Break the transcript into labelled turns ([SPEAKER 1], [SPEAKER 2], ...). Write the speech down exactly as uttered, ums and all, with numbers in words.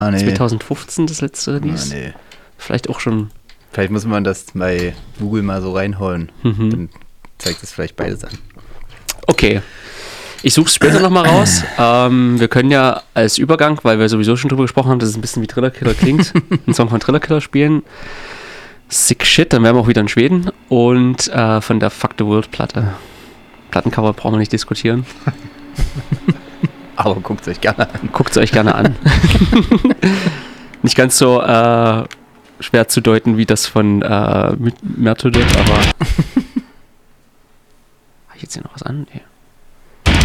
[SPEAKER 1] Ah, nee.
[SPEAKER 2] zwanzig fünfzehn das letzte Release.
[SPEAKER 1] Ah, nee.
[SPEAKER 2] Vielleicht auch schon.
[SPEAKER 1] Vielleicht muss man das bei Google mal so reinholen.
[SPEAKER 2] Mhm.
[SPEAKER 1] Dann zeigt es vielleicht beides an.
[SPEAKER 2] Okay. Ich suche es später nochmal raus. Ähm, wir können ja als Übergang, weil wir sowieso schon drüber gesprochen haben, dass es ein bisschen wie Thriller Killer klingt, einen Song von Thriller Killer spielen. Sick Shit, dann wären wir auch wieder in Schweden. Und äh, von der Fuck the World Platte. Plattencover brauchen wir nicht diskutieren.
[SPEAKER 1] Aber guckt es euch gerne an.
[SPEAKER 2] Guckt es euch gerne an. Nicht ganz so äh, schwer zu deuten wie das von äh, Methode, aber... Habe ich jetzt hier noch was an? Nee.